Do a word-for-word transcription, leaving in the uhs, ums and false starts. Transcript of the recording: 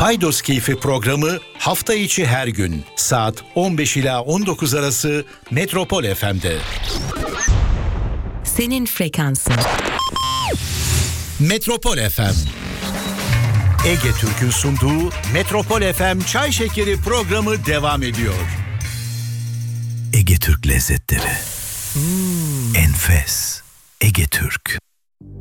Paydos Keyfi programı hafta içi her gün saat on beş ila on dokuz arası Metropol F M'de. Senin frekansın. Metropol F M. Ege Türk'ün sunduğu Metropol F M Çay Şekeri programı devam ediyor. Ege Türk lezzetleri. Hmm. Enfes. Ege Türk.